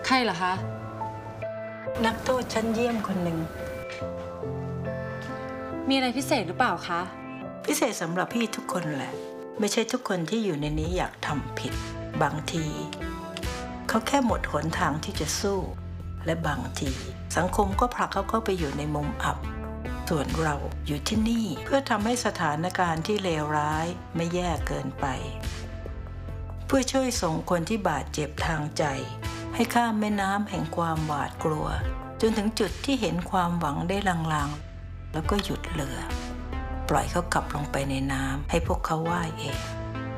ใครเหรอคะนักโทษชั้นเยี่ยมคนหนึ่งมีอะไรพิเศษหรือเปล่าคะพิเศษสำหรับพี่ทุกคนแหละไม่ใช่ทุกคนที่อยู่ในนี้อยากทำผิดบางทีเขาแค่หมดหนทางที่จะสู้และบางทีสังคมก็ผลักเขาเข้าไปอยู่ในมุมอับส่วนเราอยู่ที่นี่เพื่อทำให้สถานการณ์ที่เลวร้ายไม่แย่เกินไปเพื่อช่วยส่งคนที่บาดเจ็บทางใจให้ข้ามแม่น้ำแห่งความหวาดกลัวจนถึงจุดที่เห็นความหวังได้ลางๆแล้วก็หยุดเรือปล่อยเขากลับลงไปในน้ำให้พวกเขาว่ายเอง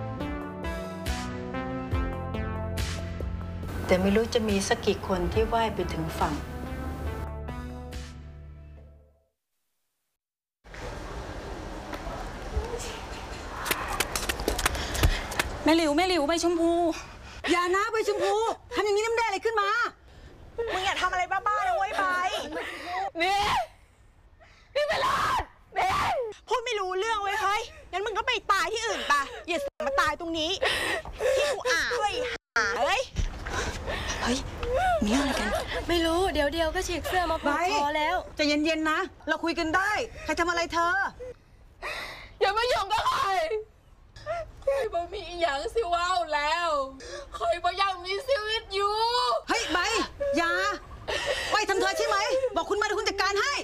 แต่ไม่รู้จะมีสักกี่คนที่ว่ายไปถึงฝั่งแม่หลิวใบชมพูอย่านะใบชมพูทำอย่างนี้น้ำแดงอะไรขึ้นมามึงอย่าทำอะไรบ้าๆนะเว้ยใบนี่ไปรอดพูดไม่รู้เรื่องเว้ยเฮ้ยงั้นมึงก็ไปตายที่อื่นปะอย่ามาตายตรงนี้ที่กูด้วยเฮ้ยมีอะไรกันไม่รู้เดี๋ยวก็ฉีกเสื้อมาปาดคอแล้วใจเย็นๆนะเราคุยกันได้ใครทำอะไรเธออย่ามายุ่งกับใครบ่มีอย่างสิว้าวแล้วคอยบ่ยังมีชีวิตอยู่เฮ้ยใบอย่าไปทำเธอใช่ไหมบอกคุณมาเดี๋ยวคุณจัดการให้